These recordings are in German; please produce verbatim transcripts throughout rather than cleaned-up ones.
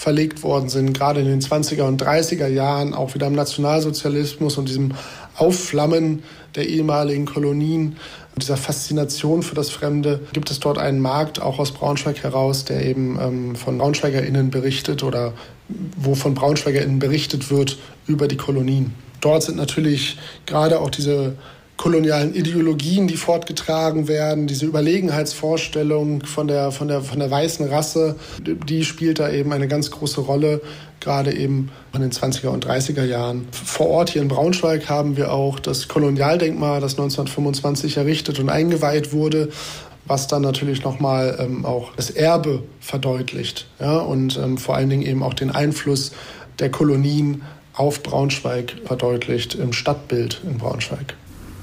verlegt worden sind, gerade in den zwanziger und dreißiger Jahren, auch wieder im Nationalsozialismus und diesem Aufflammen der ehemaligen Kolonien, dieser Faszination für das Fremde, gibt es dort einen Markt, auch aus Braunschweig heraus, der eben ähm, von BraunschweigerInnen berichtet oder wo von BraunschweigerInnen berichtet wird über die Kolonien. Dort sind natürlich gerade auch diese kolonialen Ideologien, die fortgetragen werden, diese Überlegenheitsvorstellung von der, von der, von der weißen Rasse, die spielt da eben eine ganz große Rolle, gerade eben in den zwanziger und dreißiger Jahren. Vor Ort hier in Braunschweig haben wir auch das Kolonialdenkmal, das neunzehnhundertfünfundzwanzig errichtet und eingeweiht wurde, was dann natürlich nochmal ähm, auch das Erbe verdeutlicht, ja, und ähm, vor allen Dingen eben auch den Einfluss der Kolonien auf Braunschweig verdeutlicht im Stadtbild in Braunschweig.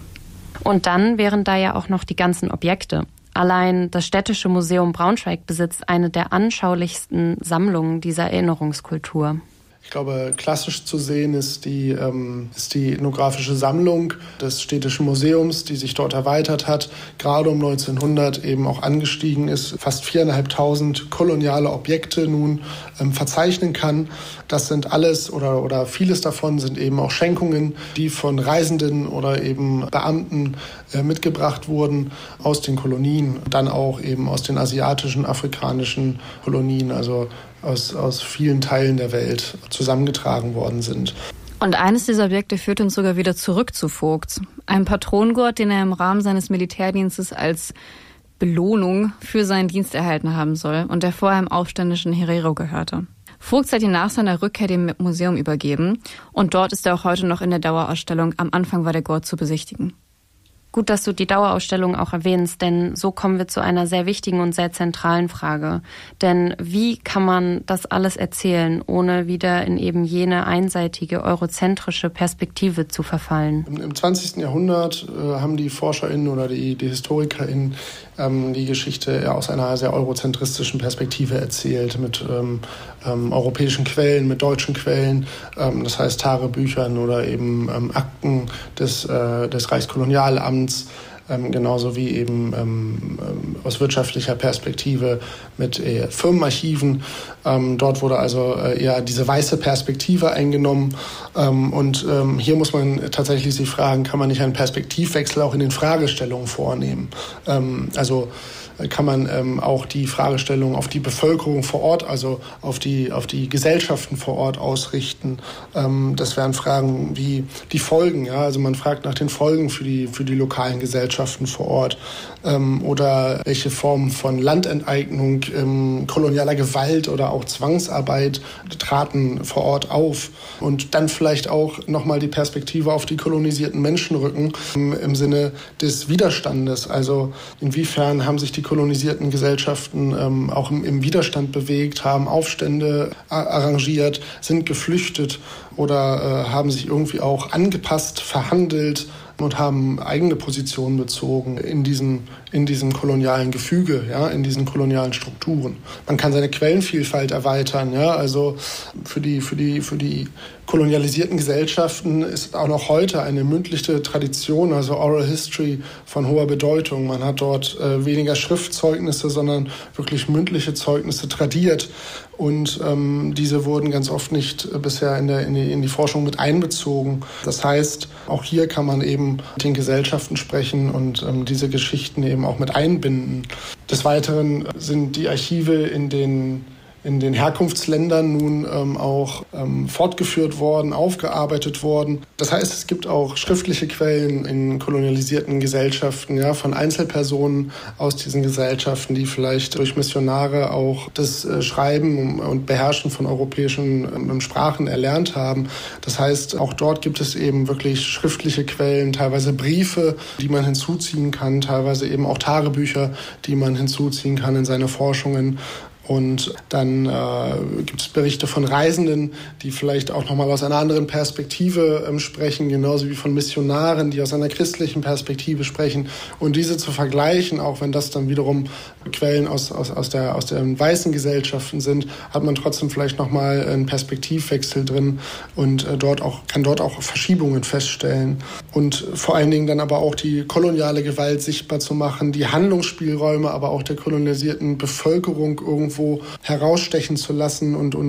Und dann wären da ja auch noch die ganzen Objekte. Allein das Städtische Museum Braunschweig besitzt eine der anschaulichsten Sammlungen dieser Erinnerungskultur. Ich glaube, klassisch zu sehen ist die, ähm, ist die ethnografische Sammlung des Städtischen Museums, die sich dort erweitert hat, gerade um neunzehnhundert eben auch angestiegen ist, fast viereinhalbtausend koloniale Objekte nun ähm, verzeichnen kann. Das sind alles oder, oder vieles davon sind eben auch Schenkungen, die von Reisenden oder eben Beamten äh, mitgebracht wurden aus den Kolonien, dann auch eben aus den asiatischen, afrikanischen Kolonien, also Aus, aus vielen Teilen der Welt zusammengetragen worden sind. Und eines dieser Objekte führt uns sogar wieder zurück zu Vogts. Ein Patronengurt, den er im Rahmen seines Militärdienstes als Belohnung für seinen Dienst erhalten haben soll und der vorher im aufständischen Herero gehörte. Vogts hat ihn nach seiner Rückkehr dem Museum übergeben und dort ist er auch heute noch in der Dauerausstellung Am Anfang war der Gurt zu besichtigen. Gut, dass du die Dauerausstellung auch erwähnst, denn so kommen wir zu einer sehr wichtigen und sehr zentralen Frage. Denn wie kann man das alles erzählen, ohne wieder in eben jene einseitige eurozentrische Perspektive zu verfallen? Im zwanzigsten Jahrhundert äh, haben die ForscherInnen oder die, die HistorikerInnen ähm, die Geschichte aus einer sehr eurozentristischen Perspektive erzählt, mit ähm, ähm, europäischen Quellen, mit deutschen Quellen, ähm, das heißt Tagebüchern oder eben ähm, Akten des, äh, des Reichskolonialamts, Ähm, genauso wie eben ähm, aus wirtschaftlicher Perspektive mit äh, Firmenarchiven. Ähm, dort wurde also äh, eher diese weiße Perspektive eingenommen. Ähm, und ähm, hier muss man tatsächlich sich fragen, kann man nicht einen Perspektivwechsel auch in den Fragestellungen vornehmen? Ähm, also kann man ähm, auch die Fragestellung auf die Bevölkerung vor Ort, also auf die, auf die Gesellschaften vor Ort ausrichten. Ähm, das wären Fragen wie die Folgen. Ja? Also man fragt nach den Folgen für die, für die lokalen Gesellschaften vor Ort. Ähm, oder welche Formen von Landenteignung, ähm, kolonialer Gewalt oder auch Zwangsarbeit traten vor Ort auf. Und dann vielleicht auch nochmal die Perspektive auf die kolonisierten Menschen rücken, ähm, im Sinne des Widerstandes. Also inwiefern haben sich die kolonisierten Gesellschaften ähm, auch im, im Widerstand bewegt, haben Aufstände arrangiert, sind geflüchtet oder äh, haben sich irgendwie auch angepasst, verhandelt und haben eigene Positionen bezogen in diesem, in diesem kolonialen Gefüge, ja, in diesen kolonialen Strukturen. Man kann seine Quellenvielfalt erweitern, ja, also für die, für die, für die kolonialisierten Gesellschaften ist auch noch heute eine mündliche Tradition, also Oral History, von hoher Bedeutung. Man hat dort äh, weniger Schriftzeugnisse, sondern wirklich mündliche Zeugnisse tradiert. Und ähm, diese wurden ganz oft nicht äh, bisher in, der, in, die, in die Forschung mit einbezogen. Das heißt, auch hier kann man eben mit den Gesellschaften sprechen und ähm, diese Geschichten eben auch mit einbinden. Des Weiteren sind die Archive in den in den Herkunftsländern nun ähm, auch ähm, fortgeführt worden, aufgearbeitet worden. Das heißt, es gibt auch schriftliche Quellen in kolonialisierten Gesellschaften, ja, von Einzelpersonen aus diesen Gesellschaften, die vielleicht durch Missionare auch das äh, Schreiben und Beherrschen von europäischen ähm, Sprachen erlernt haben. Das heißt, auch dort gibt es eben wirklich schriftliche Quellen, teilweise Briefe, die man hinzuziehen kann, teilweise eben auch Tagebücher, die man hinzuziehen kann in seine Forschungen. Und dann äh, gibt es Berichte von Reisenden, die vielleicht auch nochmal aus einer anderen Perspektive ähm, sprechen, genauso wie von Missionaren, die aus einer christlichen Perspektive sprechen. Und diese zu vergleichen, auch wenn das dann wiederum Quellen aus, aus, aus, der, aus den weißen Gesellschaften sind, hat man trotzdem vielleicht nochmal einen Perspektivwechsel drin und äh, dort auch, kann dort auch Verschiebungen feststellen. Und vor allen Dingen dann aber auch die koloniale Gewalt sichtbar zu machen, die Handlungsspielräume aber auch der kolonialisierten Bevölkerung irgendwo herausstechen zu lassen und, und